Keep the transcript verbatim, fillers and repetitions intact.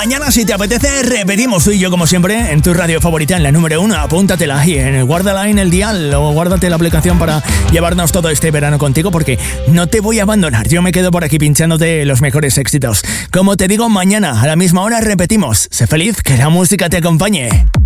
Mañana, si te apetece, repetimos tú y yo como siempre en tu radio favorita, en la número uno. Apúntatela ahí, en, guárdala en el dial o guárdate la aplicación para llevarnos todo este verano contigo, porque no te voy a abandonar. Yo me quedo por aquí pinchándote los mejores éxitos. Como te digo, mañana a la misma hora repetimos. Sé feliz, que la música te acompañe.